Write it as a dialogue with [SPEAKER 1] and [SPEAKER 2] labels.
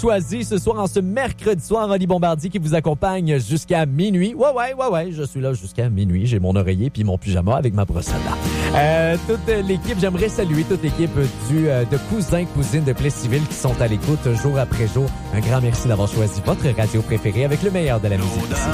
[SPEAKER 1] Courtoisie ce soir, en ce mercredi soir. Oli Bombardier qui vous accompagne jusqu'à minuit. Ouais, je suis là jusqu'à minuit. J'ai mon oreiller puis mon pyjama avec ma brosse à dents. Toute l'équipe, j'aimerais saluer toute l'équipe de cousins, cousines de Plessisville qui sont à l'écoute jour après jour. Un grand merci d'avoir choisi votre radio préférée avec le meilleur de la musique.